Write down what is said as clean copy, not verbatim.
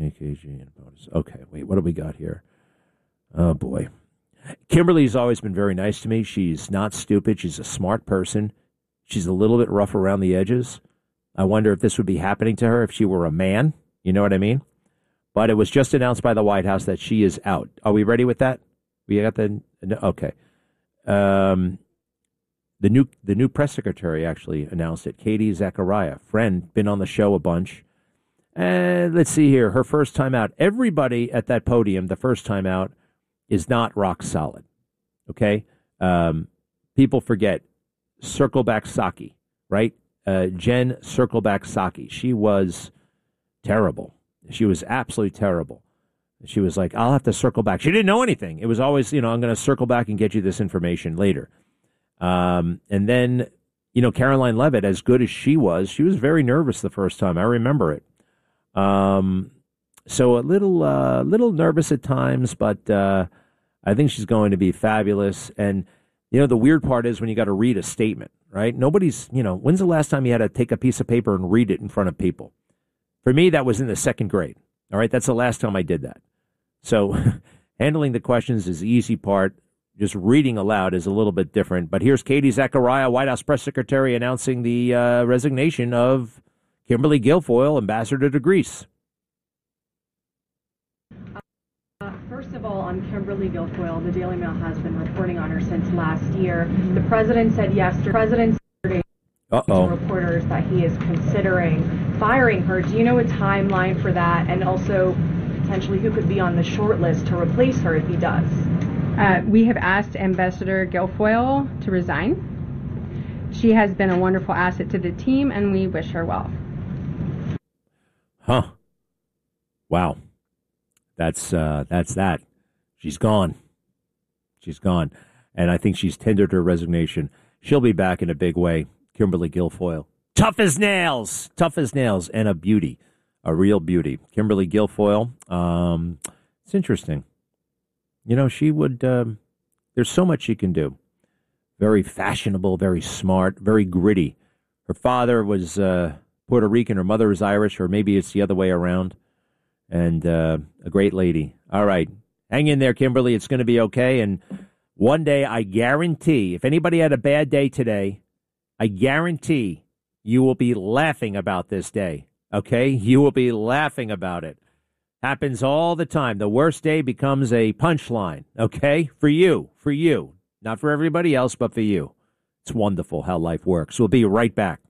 AKG and bonus. Okay, wait, what do we got here? Oh, boy. Kimberly's always been very nice to me. She's not stupid. She's a smart person. She's a little bit rough around the edges. I wonder if this would be happening to her if she were a man. You know what I mean? But it was just announced by the White House that she is out. Are we ready with that? We got the okay. The new press secretary actually announced it. Katie Zachariah, friend, been on the show a bunch. And let's see here, her first time out. Everybody at that podium, the first time out, is not rock solid. Okay, people forget Circleback Psaki, right? Jen Circleback Psaki. She was terrible. She was absolutely terrible. She was like, I'll have to circle back. She didn't know anything. It was always, I'm going to circle back and get you this information later. And then, Caroline Leavitt, as good as she was very nervous the first time. I remember it. So a little nervous at times, but I think she's going to be fabulous. And, the weird part is when you got to read a statement, right? Nobody's, when's the last time you had to take a piece of paper and read it in front of people? For me, that was in the second grade. All right, that's the last time I did that. So handling the questions is the easy part. Just reading aloud is a little bit different. But here's Katie Zachariah, White House press secretary, announcing the resignation of Kimberly Guilfoyle, ambassador to Greece. First of all, on Kimberly Guilfoyle, the Daily Mail has been reporting on her since last year. The president said yesterday to reporters that he is considering firing her. Do you know a timeline for that? And also potentially who could be on the short list to replace her if he does? We have asked Ambassador Guilfoyle to resign. She has been a wonderful asset to the team, and we wish her well. Huh. Wow. That's that. She's gone. She's gone. And I think she's tendered her resignation. She'll be back in a big way. Kimberly Guilfoyle. Tough as nails, and a beauty, a real beauty. Kimberly Guilfoyle. It's interesting. She would, there's so much she can do. Very fashionable, very smart, very gritty. Her father was Puerto Rican, her mother was Irish, or maybe it's the other way around. And a great lady. All right. Hang in there, Kimberly. It's going to be okay. And one day, I guarantee, if anybody had a bad day today, I guarantee you will be laughing about this day. Okay? You will be laughing about it. Happens all the time. The worst day becomes a punchline. Okay? For you. Not for everybody else, but for you. It's wonderful how life works. We'll be right back.